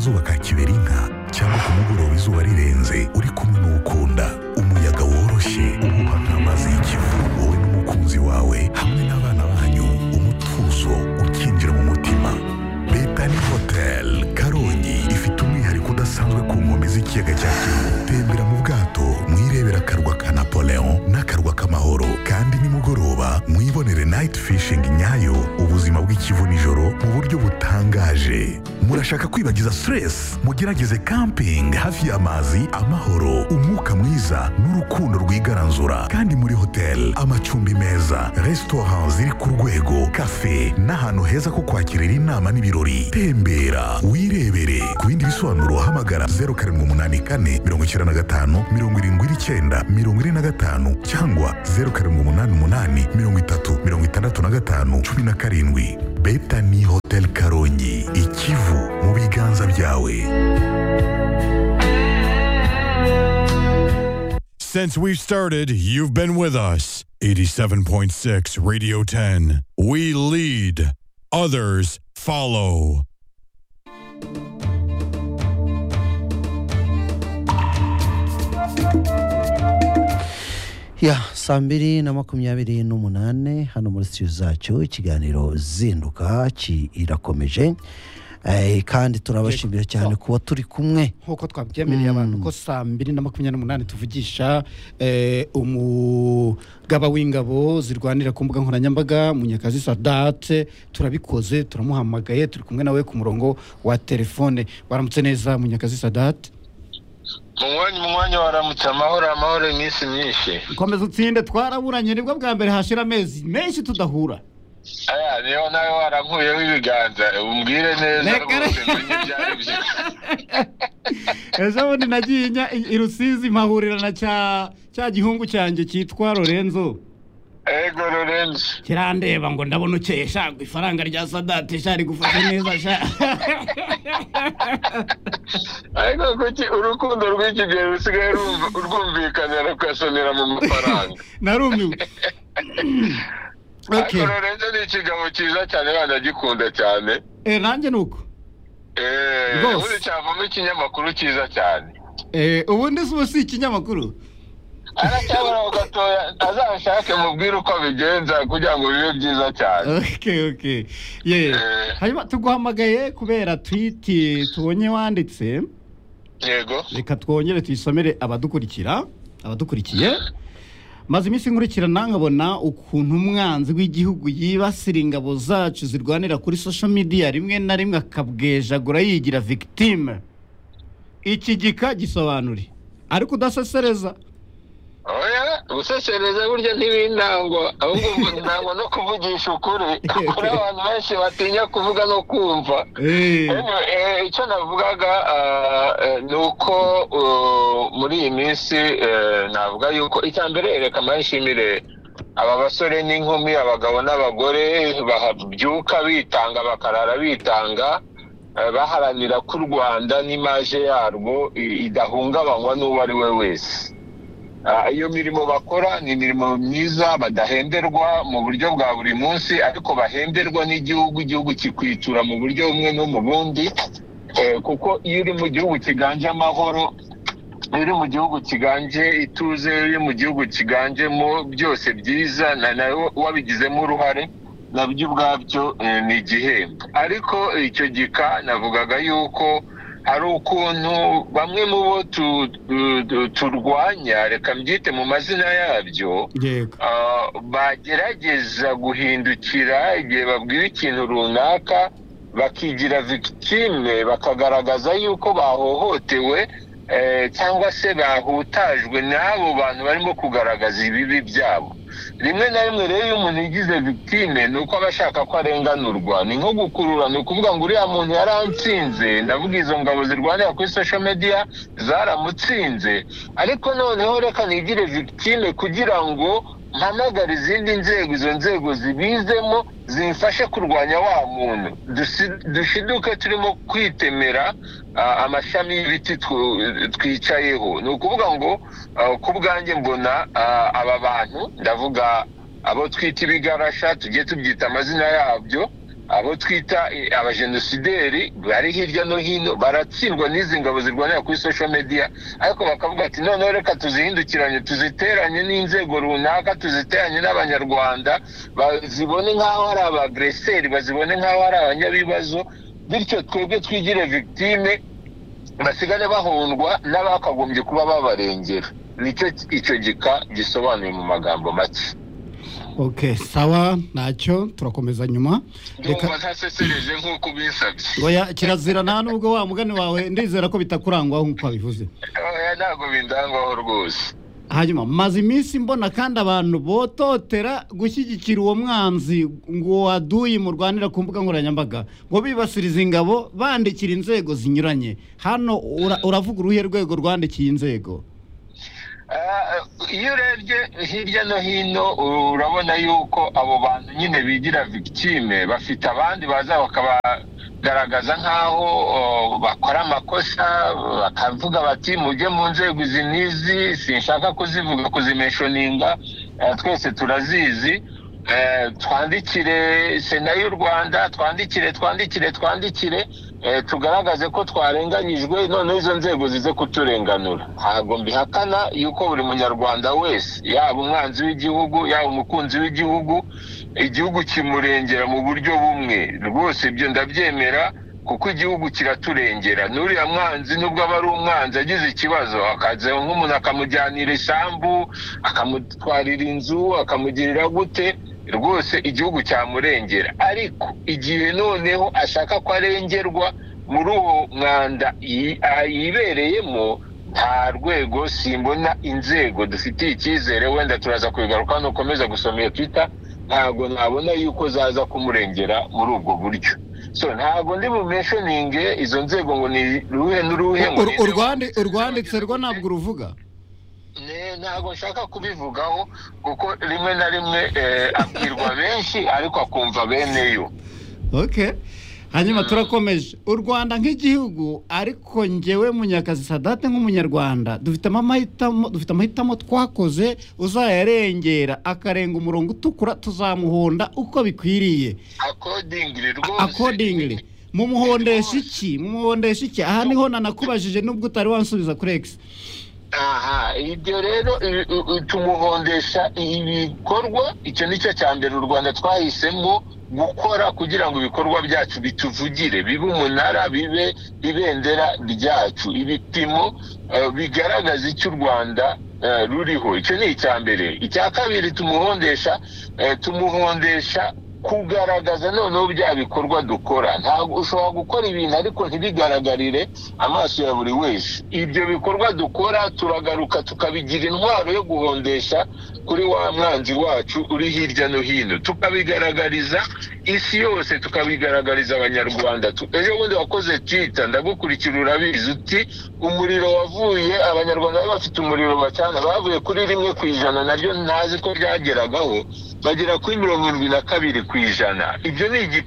akazuba ka kiberinka cyangwa ku mugoroba izuba rirenze uri kumwe n'ukunda, umuyaga woroshye uhuha nk'amazi y'ikivu, wowe n'umukunzi wawe hamwe n'abana banyu, umutuzo ukinjira mu mutima. Betani Hotel Karongi ifite umwihariko udasanzwe ku nkombe z'ikiyaga cya Kivu. Tembera mu bwato mwirebera akarwa ka Napoleon n'akarwa k'amahoro, kandi nimugoroba mwibonere night fishing nyayo, ubuzima bw'ikivu nijoro mu buryo butangaje. Murashaka kwibagiza stress? Mugerageze camping hafi y'amazi, amahoro, umwuka mwiza n'urukundo rwigaranzura. Kandi muri hotel amacumbi meza, restaurant ziri ku rwego, cafe n'ahantu heza ko kwakirira inama n'ibirori. Tembera wirebere. Ku bindi bisobanuro hamagara 0784 95 79 45 cyangwa 0788 30 65 Betani Hotel Karongi, ikivu mu biganza byawe. Since we've started, you've been with us. 87.6 Radio 10. We lead, others follow. Ya, 2:28 hano muri studio zacu ikiganiro zinduka irakomeje. Kandi turabashimira cyane kuba turi kumwe nkuko twabyemereye abantu ko 2:28 tuvugisha umugaba w'ingabo zirwanira ku mbuga nkoranyambaga Munyakazi Sadat. Turabikoze, turamuhamagaye, turi kumwe nawe ku murongo wa telefone. Waramutse neza Munyakazi Sadat? Mwanya waramutse amahoro iminsi myinshi. Komeza utsinde, twaraburanye nibwo bwa mbere hashira amezi menshi tudahura. Aya niyo nawe warankuyeho ibiganza, umbwire neza rwose menye byari byo. Ejo bundi nagiye irusizi mpahurira na cya gihungu cyanjye cyitwa Lorenzo. Ego Lorenzo. Kirandeba ngo ndabona ukeye shagwa ifaranga rya Sadat shari gufasha neza sha. Ariko kuki urukundo rw'ikigero rusigaye urwumvikanira kwasonera mu mafaranga? Narumiwe. Okay. Lorenzo ni ikigabo cyiza cyane, bandagikunda cyane. Nanjye nuko. Ubundi cyavamo ikinyamakuru cyiza cyane. Ubundi si ikinyamakuru. Aracyabura gatoya azashake mubwira uko bigenza kugira ngo bibe byiza cyane. Okay. Hanyuma tuguhamagaye kubera tweet tubonye wanditse. Yego. Reka twongere tuyisomere abadukurikiye. Maze iminsi nkurikirana nkabona ukuntu umwanzi w'igihugu yibasira ingabo zacu zirwanira kuri social media, rimwe na rimwe akabwejagura yigira victime. Iki gika gisobanuri ariko udasesereza. Oya, gusesereza burya ntibintango, ahubwo ntango no kuvugisha ukuri. Kuri abantu benshi batinya kuvuga no kumva. Icyo navugaga nuko muri iyi minsi navuga yuko icyambere reka mayishimire aba basore n'inkumi, abagabo n'abagore babyuka bitanga, bakarara bitanga, baharanira ko u Rwanda n'imaje yarwo idahungabanywa n'uwo ari we wese. Iyo mirimo bakora ni imirimo myiza, badahenderwa mu buryo bwa buri munsi, ariko bahenderwa n'igihugu kikwitura mu buryo bumwe no mu bundi. Kuko iyo uri mu gihugu kiganje amahoro, iyo uri mu gihugu kiganje ituze, iyo uri mu gihugu kiganjemo byose byiza, nawe wabigizemo uruhare, nabyo ubwabyo ni igihembo. Ariko icyo gika navugaga yuko hari ukuntu bamwe mu bo turwanya, reka mbyite mu mazina yabyo, bagerageza guhindukira igihe babwiwe ikintu runaka, bakigira victime, bakagaragaza yuko bahohotewe cyangwa se bahutajwe n'abo bantu barimo kugaragaza ibibi byabo. Rimwe na rimwe rero iyo umuntu yigize victime ni uko aba ashaka ko arenganurwa. Ni nko gukurura, ni ukuvuga ngo uriya muntu yaransinze, ndavuga izo ngabo zirwanira kuri social media zaramutsinze, ariko noneho reka nigire victime kugira ngo mpamagara izindi nzego, izo nzego zibizemo zimfashe kurwanya wa muntu. Dushiduke turimo kwitemera amashami y'ibiti twicayeho. Ni ukuvuga ngo ku bwanjye mbona aba bantu, ndavuga abo twita ibigarasha, tugiye tubyita amazina yabyo, abo twita abajenosideri bari hirya no hino baratsindwa n'izi ngabo zirwanira kuri social media, ariko bakavuga ati noneho reka tuzihindukiranye, tuziteranye n'inzego runaka, tuziteranye n'abanyarwanda, bazibone nk'aho ari abagreseri, bazibone nk'aho ari abanyabibazo, bityo twebwe twigire victime, basigane bahundwa n'abakagombye kuba babarengera. Nicyo icyo gika gisobanuye mu magambo make. Okay, sawa, ntacyo turakomeza nyuma. Reka ntasesereje nk'uko bisabye. Oya, kirazira nta nubwo wa mugani wawe ndizera ko bitakurangwaho nk'uko wabivuze. Oya, ntabwo bindangwaho rwose. Hanyuma maze iminsi mbona kandi abantu bototera gushyigikira uwo mwanzi ngo waduye mu Rwanda ku mbuga nkoranyambaga ngo bibasiriza ingabo bandikira inzego zinyuranye. Hano uravuga uruhe rwego rwandikiye inzego? Iyo urebye hirya no hino urabona yuko abo bantu nyine bigira victime bafite abandi baza bakabagaragaza nk'aho bakora amakosa, bakavuga bati mujye mu nzego izi n'izi, sinshaka kuzivuga kuzimentioninga, twese turazizi. Twandikire Sena y'u Rwanda, twandikire tugaragaze ko twarenganyijwe, none izo nzego zize kuturenganura. Ntabwo mbihakana yuko buri munyarwanda wese, yaba umwanzi w'igihugu yaba umukunzi w'igihugu, igihugu kimurengera mu buryo bumwe. Rwose ibyo ndabyemera kuko igihugu kiraturengera. N'uriya mwanzi nubwo aba ari umwanzi agize ikibazo, akaza nk'umuntu akamujyanira isambu, akamutwarira inzu, akamugirira gute, rwose igihugu cyamurengera. Ariko igihe noneho ashaka ko arengerwa muri uwo mwanda yibereyemo, nta rwego, simbona inzego dufitiye icyizere. Wenda turaza kubigaruka nukomeza gusoma iyo Twitter, ntabwo nabona yuko zaza kumurengera muri ubwo buryo. So ntabwo ndi bumentioninge izo nzego ngo ni ruhe n'uruhe ngo urwanditse rwo ntabwo uruvuga. Ntabwo nshaka kubivugaho kuko rimwe na rimwe abwirwa benshi ariko akumva beneyo. Okay, hanyuma turakomeje. U Rwanda nk'igihugu, ariko njyewe Munyakazi Sadate nk'umunyarwanda dufite amahitamo twakoze, uzayarengera akarenga umurongo utukura tuzamuhonda uko bikwiriye. Accordingly mumuhondesha iki? Aha niho nanakubajije nubwo utari wansubiza kuri X. Ibyo rero tumuhondesha ibikorwa. Icyo nicyo cya mbere u Rwanda twahisemo gukora kugira ngo ibikorwa byacu bituvugire, bibe umunara, bibe ibendera ryacu, ibipimo bigaragaza icyo u Rwanda ruriho. Icyo ni icya mbere. Icya kabiri tumuhondesha kugaragaza noneho bya bikorwa dukora. Ntabwo ushobora gukora ibintu ariko ntibigaragarire amaso ya buri wese. Ibyo bikorwa dukora turagaruka tukabigira intwaro yo guhondesha kuri wa mwanzi wacu uri hirya no hino, tukabigaragariza isi yose, tukabigaragariza abanyarwanda. Ejo bundi wakoze Twitter, ndagukurikira urabizi, uti umuriro wavuye, abanyarwanda bafite umuriro bacana, bavuye kuri 1%, naryo ntazi ko byageragaho bagera kuri 72%. Ibyo ni